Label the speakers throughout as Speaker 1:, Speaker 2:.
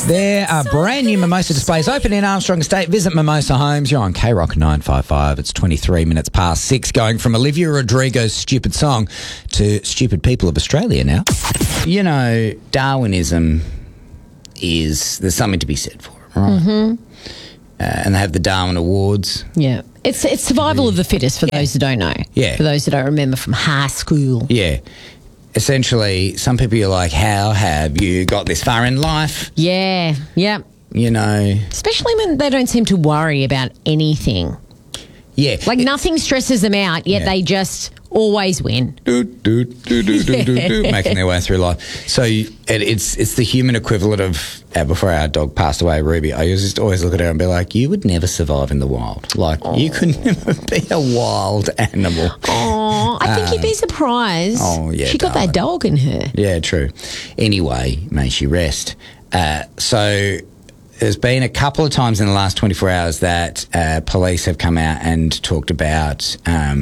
Speaker 1: There are brand new mimosa displays open in Armstrong Estate. Visit Mimosa Homes. You're on K-Rock 955. It's 23 minutes past 6, going from Olivia Rodrigo's Stupid Song to Stupid People of Australia now. You know, Darwinism there's something to be said for it, right? Mm-hmm. And they have the Darwin Awards.
Speaker 2: Yeah. It's survival of the fittest for those who don't know.
Speaker 1: Yeah.
Speaker 2: For those who don't remember from high school.
Speaker 1: Yeah. Essentially, some people are like, how have you got this far in life?
Speaker 2: Yeah. Yep.
Speaker 1: You know.
Speaker 2: Especially when they don't seem to worry about anything.
Speaker 1: Yeah.
Speaker 2: Like nothing stresses them out, yet they just always win.
Speaker 1: Making their way through life. So it's the human equivalent of, before our dog passed away, Ruby, I used to always look at her and be like, you would never survive in the wild. Like, you could never be a wild animal.
Speaker 2: Oh, I think you'd be surprised.
Speaker 1: Oh, yeah.
Speaker 2: She got that dog in her.
Speaker 1: Yeah, true. Anyway, may she rest. So there's been a couple of times in the last 24 hours that police have come out and talked about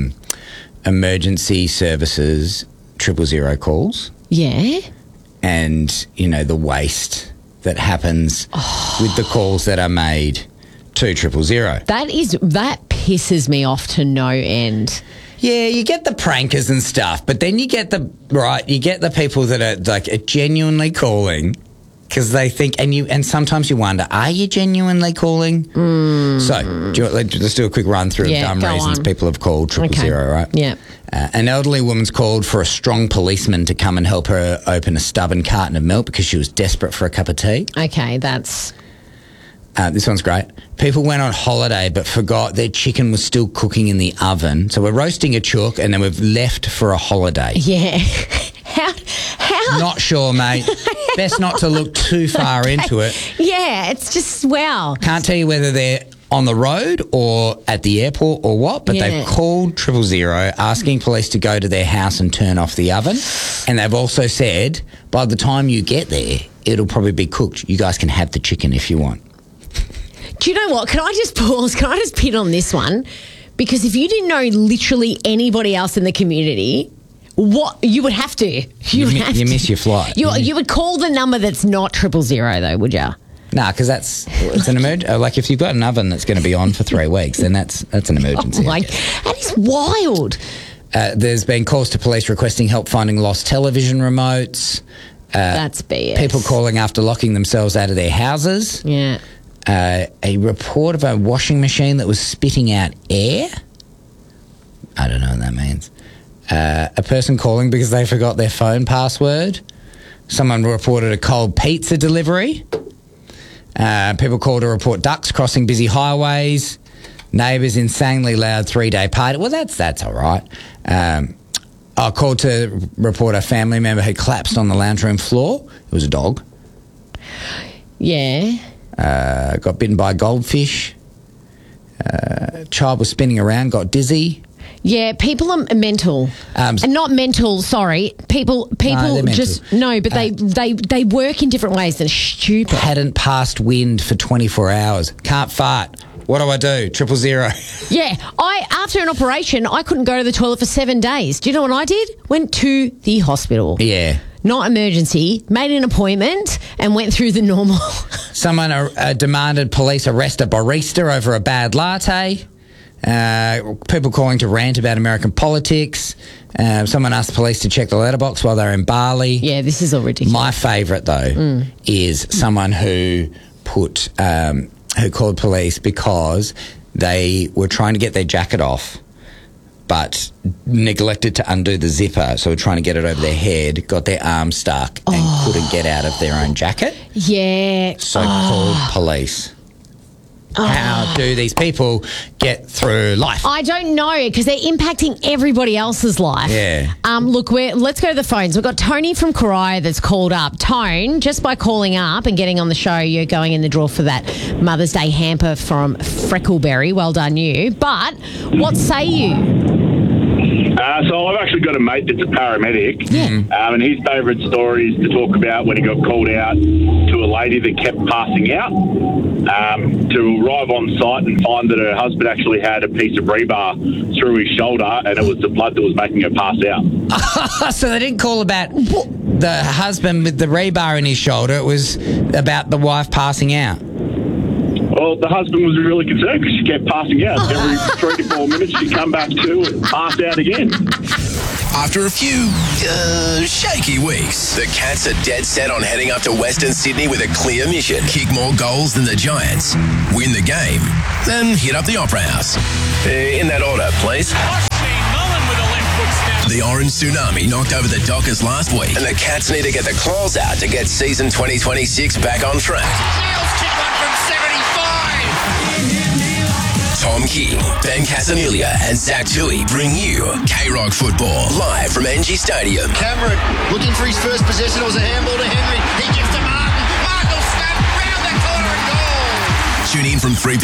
Speaker 1: emergency services 000 calls.
Speaker 2: Yeah.
Speaker 1: And, you know, the waste that happens with the calls that are made to 000.
Speaker 2: That pisses me off to no end.
Speaker 1: Yeah, you get the prankers and stuff, but then you get the people that are like genuinely calling because they think, and sometimes you wonder, are you genuinely calling? So let's do a quick run through of dumb reasons people have called 000, right?
Speaker 2: Yeah.
Speaker 1: An elderly woman's called for a strong policeman to come and help her open a stubborn carton of milk because she was desperate for a cup of tea.
Speaker 2: Okay, that's...
Speaker 1: This one's great. People went on holiday but forgot their chicken was still cooking in the oven. So we're roasting a chook and then we've left for a holiday.
Speaker 2: Yeah. How?
Speaker 1: Not sure, mate. Best not to look too far into it.
Speaker 2: Yeah, it's just, wow.
Speaker 1: Can't tell you whether they're on the road or at the airport or what, but they've called 000 asking police to go to their house and turn off the oven. And they've also said, by the time you get there, it'll probably be cooked. You guys can have the chicken if you want.
Speaker 2: Do you know what? Can I just pause? Can I just pin on this one? Because if you didn't know literally anybody else in the community, what you would have to. You
Speaker 1: miss your flight.
Speaker 2: You would call the number that's not 000 though, would you?
Speaker 1: Nah, because it's an emergency. Like if you've got an oven that's going to be on for 3 weeks, then that's an emergency.
Speaker 2: Oh that is wild.
Speaker 1: There's been calls to police requesting help finding lost television remotes.
Speaker 2: That's BS.
Speaker 1: People calling after locking themselves out of their houses.
Speaker 2: Yeah.
Speaker 1: A report of a washing machine that was spitting out air. I don't know what that means. A person calling because they forgot their phone password. Someone reported a cold pizza delivery. People called to report ducks crossing busy highways. Neighbours insanely loud 3-day party. Well, that's all right. I called to report a family member who collapsed on the lounge room floor. It was a dog.
Speaker 2: Yeah.
Speaker 1: Got bitten by a goldfish. Child was spinning around, got dizzy.
Speaker 2: Yeah, people are mental. And not mental, sorry. People just... No, but they work in different ways. They're stupid.
Speaker 1: Hadn't passed wind for 24 hours. Can't fart. What do I do? 000.
Speaker 2: Yeah, after an operation, I couldn't go to the toilet for 7 days. Do you know what I did? Went to the hospital.
Speaker 1: Yeah.
Speaker 2: Not emergency, made an appointment and went through the normal.
Speaker 1: Someone demanded police arrest a barista over a bad latte. People calling to rant about American politics. Someone asked the police to check the letterbox while they're in Bali.
Speaker 2: Yeah, this is all ridiculous.
Speaker 1: My favourite, though, is someone who called police because they were trying to get their jacket off but neglected to undo the zipper, so were trying to get it over their head, got their arm stuck and couldn't get out of their own jacket.
Speaker 2: Yeah.
Speaker 1: So called police. How do these people get through life?
Speaker 2: I don't know, because they're impacting everybody else's life.
Speaker 1: Yeah.
Speaker 2: Look, let's go to the phones. We've got Tony from Coria that's called up. Tone, just by calling up and getting on the show, you're going in the draw for that Mother's Day hamper from Freckleberry. Well done, you. But what say you?
Speaker 3: So I've actually got a mate that's a paramedic,
Speaker 2: Yeah.
Speaker 3: and his favourite story is to talk about when he got called out to a lady that kept passing out, to arrive on site and find that her husband actually had a piece of rebar through his shoulder, and it was the blood that was making her pass out.
Speaker 1: So they didn't call about the husband with the rebar in his shoulder. It was about the wife passing out?
Speaker 3: Well, the husband was really concerned because she kept passing out. Every 3 to 4 minutes, she'd come back to and pass out again.
Speaker 4: After a few shaky weeks, the Cats are dead set on heading up to Western Sydney with a clear mission. Kick more goals than the Giants, win the game, then hit up the Opera House. In that order, please. The Orange Tsunami knocked over the Dockers last week, and the Cats need to get the claws out to get season 2026 back on track. Tom King, Ben Casaniglia and Zach Tui bring you K-Rock Football live from NG Stadium.
Speaker 5: Cameron looking for his first possession. It was a handball to Henry. He gives to Martin. Martin will snap round that corner and goal.
Speaker 4: Tune in from 3